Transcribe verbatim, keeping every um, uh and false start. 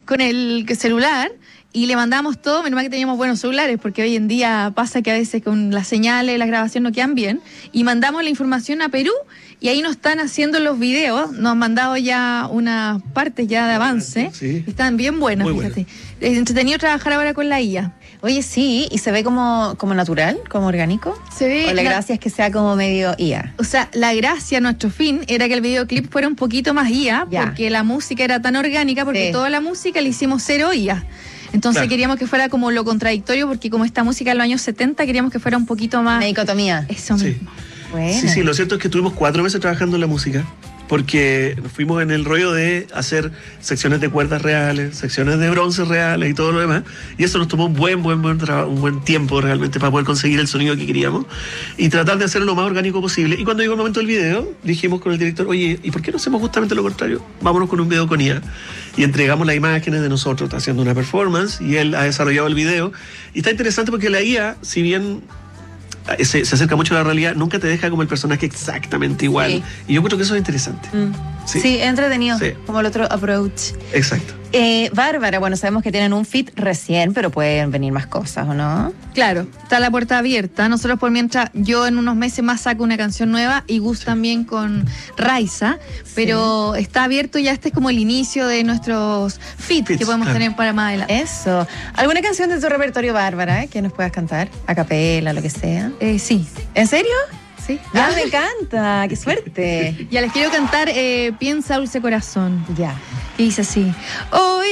con el celular y le mandamos todo, menos mal que teníamos buenos celulares, porque hoy en día pasa que a veces con las señales, las grabaciones no quedan bien, y mandamos la información a Perú, y ahí nos están haciendo los videos, nos han mandado ya unas partes ya de avance, sí. Están bien buenas, Muy fíjate. Es entretenido trabajar ahora con la I A. Oye, sí, y se ve como, como natural, como orgánico. Se ve... O la gracia es que sea como medio I A. O sea, la gracia, nuestro fin, era que el videoclip fuera un poquito más I A, Ya. porque la música era tan orgánica, porque Sí. toda la música le hicimos cero I A. Entonces Claro. queríamos que fuera como lo contradictorio, porque como esta música de los años setenta, queríamos que fuera un poquito más... Una dicotomía. Eso Sí. mismo. Bueno. Sí, sí, lo cierto es que tuvimos cuatro meses trabajando en la música, porque nos fuimos en el rollo de hacer secciones de cuerdas reales, secciones de bronce reales y todo lo demás, y eso nos tomó un buen, buen, buen trabajo, un buen tiempo realmente para poder conseguir el sonido que queríamos y tratar de hacerlo lo más orgánico posible. Y cuando llegó el momento del video, dijimos con el director, oye, ¿y por qué no hacemos justamente lo contrario? Vámonos con un video con I A. Y entregamos las imágenes de nosotros haciendo una performance, y él ha desarrollado el video. Y está interesante porque la I A, si bien Se, se acerca mucho a la realidad, nunca te deja como el personaje exactamente igual. Sí. Y yo creo que eso es interesante. Mm. Sí. Sí, entretenido, Sí. como el otro approach. Exacto. Eh, Bárbara, bueno, sabemos que tienen un fit recién, pero pueden venir más cosas, ¿o no? Claro, está la puerta abierta. Nosotros por mientras, yo en unos meses más saco una canción nueva y Gus también con Raiza, pero está abierto ya, este es como el inicio de nuestros feats Feats, que podemos claro. tener para más adelante. Eso. ¿Alguna canción de tu repertorio, Bárbara, eh, que nos puedas cantar? A capela, lo que sea. Eh, sí, ¿En serio? sí. Ya me encanta, qué suerte. Ya les quiero cantar eh, Piensa Dulce Corazón. Ya. Y dice así. Hoy